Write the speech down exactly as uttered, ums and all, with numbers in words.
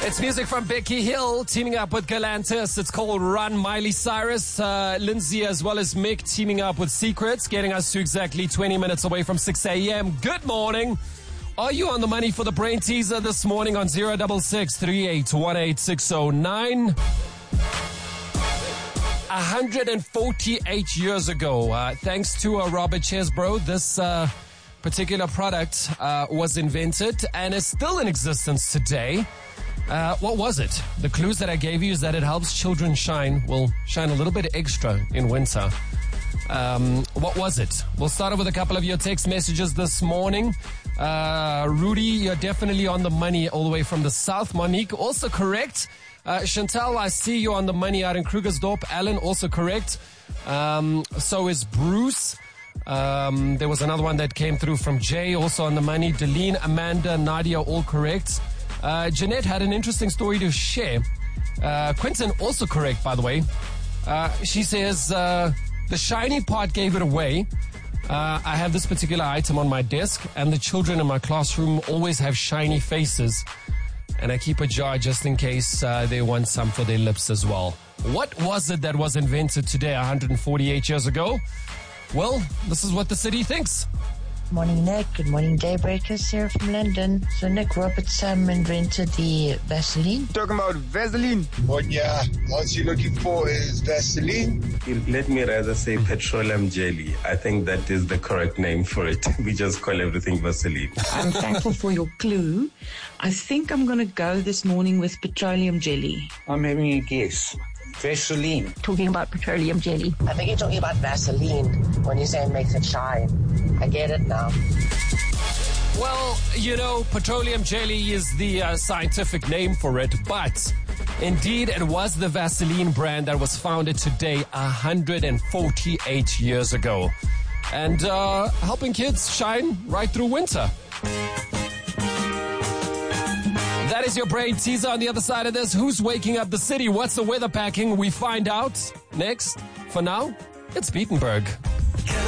It's music from Becky Hill teaming up with Galantis. It's called Run. Miley Cyrus, uh, Lindsay, as well as Mick teaming up with Secrets, getting us to exactly twenty minutes away from six a.m. Good morning. Are you on the money for the brain teaser this morning on zero six six, three eight one eight, six zero nine? one hundred forty-eight years ago, uh, thanks to uh, Robert Chesbro, this uh, particular product uh, was invented and is still in existence today. Uh, what was it? The clues that I gave you is that it helps children shine, well, shine a little bit extra in winter. Um, what was it? We'll start off with a couple of your text messages this morning. Uh, Rudy, you're definitely on the money all the way from the south. Monique, also correct. Uh, Chantal, I see you on the money out in Krugersdorp. Alan, also correct. Um, so is Bruce. Um, there was another one that came through from Jay, also on the money. Deline, Amanda, Nadia, all correct. Uh, Jeanette had an interesting story to share. Uh, Quentin, also correct, by the way. Uh, she says, uh, the shiny part gave it away. Uh, I have this particular item on my desk, and the children in my classroom always have shiny faces. And I keep a jar just in case uh, they want some for their lips as well. What was it that was invented today, one hundred forty-eight years ago? Well, this is what the city thinks. Morning, Nick. Good morning, Daybreakers here from London. So, Nick, Robert Sam invented the Vaseline. Talking about Vaseline. What yeah, what you're looking for is Vaseline. Let me rather say petroleum jelly. I think that is the correct name for it. We just call everything Vaseline. I'm thankful for your clue. I think I'm going to go this morning with petroleum jelly. I'm having a guess. Vaseline. Talking about petroleum jelly. I think you're talking about Vaseline when you say it makes it shine. I get it now. Well, you know, petroleum jelly is the uh, scientific name for it, but indeed it was the Vaseline brand that was founded today one hundred forty-eight years ago. And uh, helping kids shine right through winter. That is your brain teaser. On the other side of this, who's waking up the city? What's the weather packing? We find out next. For now, it's Beatenberg.